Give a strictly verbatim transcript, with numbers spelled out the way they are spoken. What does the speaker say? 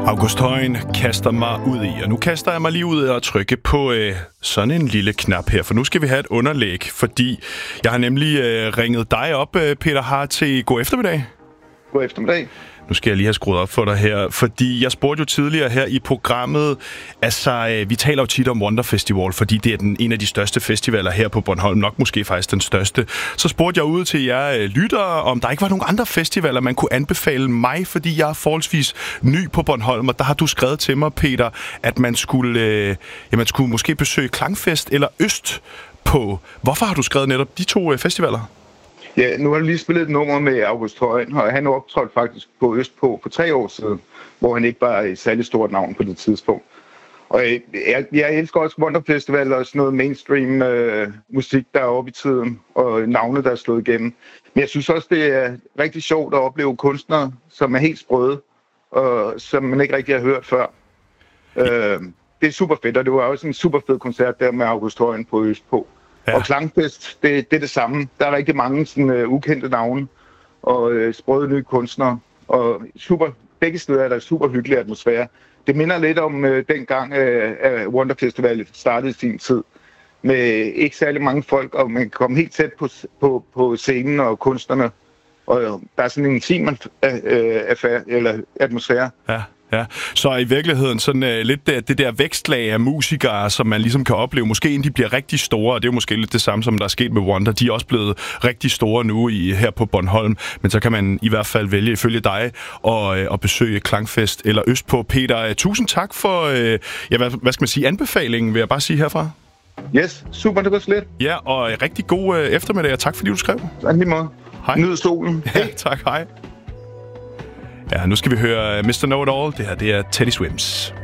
August Højen kaster mig ud i, og nu kaster jeg mig lige ud og trykke på øh, sådan en lille knap her, for nu skal vi have et underlæg, fordi jeg har nemlig øh, ringet dig op, øh, Peter Har, til god eftermiddag. God eftermiddag. Nu skal jeg lige have skruet op for dig her, fordi jeg spurgte jo tidligere her i programmet, altså vi taler jo tit om Wonder Festival, fordi det er den, en af de største festivaler her på Bornholm, nok måske faktisk den største. Så spurgte jeg ud til jer lyttere, om der ikke var nogen andre festivaler, man kunne anbefale mig, fordi jeg er forholdsvis ny på Bornholm, og der har du skrevet til mig, Peter, at man skulle, øh, ja, man skulle måske besøge Klangfest eller Øst på. Hvorfor har du skrevet netop de to øh, festivaler? Ja, nu har du lige spillet et nummer med August Højen, og han optrådte faktisk på Østpå for tre år siden, hvor han ikke var et særligt stort navn på det tidspunkt. Og jeg, jeg elsker også Wonder Festival og sådan noget mainstream øh, musik, der er oppe i tiden, og navne, der er slået igennem. Men jeg synes også, det er rigtig sjovt at opleve kunstnere, som er helt sprøde, og som man ikke rigtig har hørt før. Øh, det er super fedt, og det var også en super fed koncert der med August Højen på Østpå. Ja. Og Klangfest, det, det er det samme. Der er rigtig mange sådan, uh, ukendte navne og uh, sprøde nye kunstnere. Og super, begge steder er der super hyggelig atmosfære. Det minder lidt om uh, dengang uh, uh, Wonder Festival startede i sin tid. Med ikke særlig mange folk, og man kan komme helt tæt på, på, på scenen og kunstnerne. Og uh, der er sådan en intim uh, affære, eller atmosfære. Ja. Ja, så i virkeligheden sådan uh, lidt det, det der vækstlag af musikere, som man ligesom kan opleve, måske inden de bliver rigtig store, og det er jo måske lidt det samme, som der er sket med Wonder. De er også blevet rigtig store nu i, her på Bornholm, men så kan man i hvert fald vælge ifølge dig og, uh, at besøge Klangfest eller Østpå. Peter, uh, tusind tak for, uh, ja, hvad, hvad skal man sige, anbefalingen, vil jeg bare sige herfra. Yes, super, det var slet. Ja, og uh, rigtig god uh, eftermiddag, og tak fordi du skrev. Tak lige måde. Hej. Nyd solen. Ja, tak, hej. Ja, nu skal vi høre mister Know It All. Det her, det er Teddy Swims.